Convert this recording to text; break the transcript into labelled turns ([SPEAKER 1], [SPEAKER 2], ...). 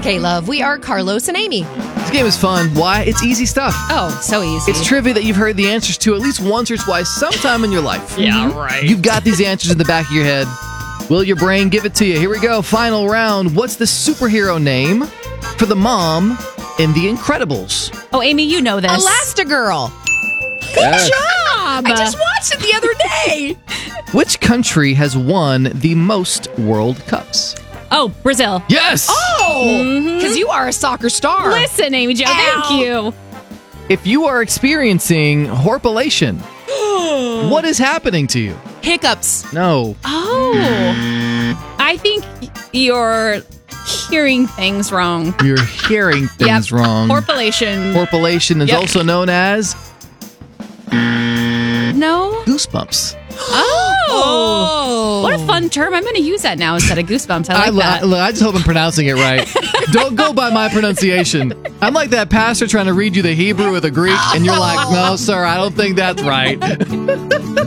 [SPEAKER 1] Okay, love, we are Carlos and Amy.
[SPEAKER 2] This game is fun. Why? It's easy stuff.
[SPEAKER 1] Oh, so easy.
[SPEAKER 2] It's trivia that you've heard the answers to at least once or twice sometime in your life.
[SPEAKER 1] Yeah, right.
[SPEAKER 2] You've got these answers in the back of your head. Will your brain give it to you? Here we go. Final round. What's the superhero name for the mom in The Incredibles?
[SPEAKER 3] Oh, Amy, you know this.
[SPEAKER 1] Elastigirl.
[SPEAKER 2] Yes.
[SPEAKER 3] Job.
[SPEAKER 1] I just watched it the other day.
[SPEAKER 2] Which country has won the most World Cups?
[SPEAKER 3] Oh, Brazil.
[SPEAKER 2] Yes!
[SPEAKER 1] Oh, because you are a soccer star.
[SPEAKER 3] Listen, Amy Jo,
[SPEAKER 1] Ow.
[SPEAKER 3] thank you.
[SPEAKER 2] If you are experiencing horpulation, what is happening to you?
[SPEAKER 1] Hiccups.
[SPEAKER 2] No.
[SPEAKER 3] Oh. I think you're hearing things wrong.
[SPEAKER 2] You're hearing things wrong.
[SPEAKER 3] Horpulation.
[SPEAKER 2] Horpulation is
[SPEAKER 3] Yep.
[SPEAKER 2] also known as
[SPEAKER 3] No?
[SPEAKER 2] goosebumps.
[SPEAKER 3] Oh. What a fun term. I'm going to use that now instead of goosebumps. I like that.
[SPEAKER 2] I just hope I'm pronouncing it right. Don't go by my pronunciation. I'm like that pastor trying to read you the Hebrew or the Greek, and you're like, no, sir, I don't think that's right.